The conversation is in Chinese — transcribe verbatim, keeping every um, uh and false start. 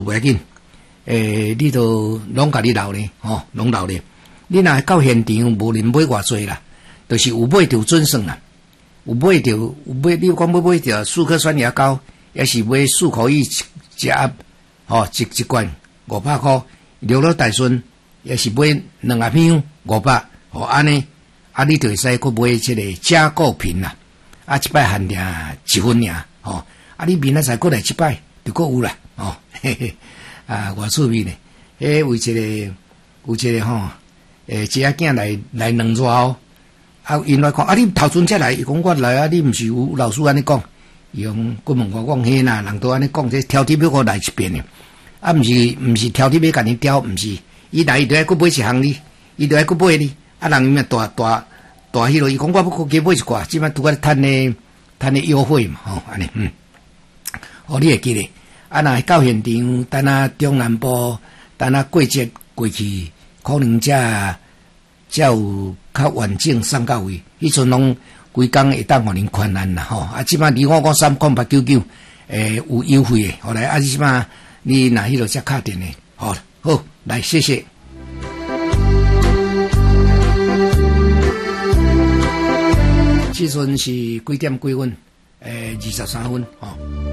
袂要紧，诶，你都拢家己留咧，吼，拢留咧。你若到现场无论买偌济啦，就是有买就准算啦。有买着有买，你讲要买着四颗酸牙膏，也是买漱口液一盒，吼，一一罐五百块。流落大顺也是买两盒片五百，吼安尼，啊你就会使佫买即个加固瓶啦，啊一摆限定一分尔，吼，啊你明仔载过来一摆就佫有啦，吼，嘿嘿，啊偌趣味呢，诶为一个有一个吼，诶一仔囝来来两撮哦。啊，因来讲，啊，你头阵才来，伊讲我来啊，你毋是有老师安尼讲，伊讲，我问我讲，嘿啦，人都安尼讲，这挑剔要我来一遍呢，啊，毋是毋是挑剔要甲你挑，毋是，伊来伊就爱佫买一项哩，伊就爱佫买哩，啊，人伊嘛大大大迄落，伊讲我要佫加买一寡，即摆拄啊趁咧趁咧优惠嘛，吼，安尼，嗯，哦，你会记咧，啊，若到现场，等啊中南部，等啊过节过去，可能才。才有较完整送到位，迄阵拢规工会当互恁款难啦吼。啊，即摆离我讲三块八九九，诶有优惠诶。后来啊，即摆你若迄落只卡电诶，好，好来谢谢。即阵是几点几分？诶，二十三分吼。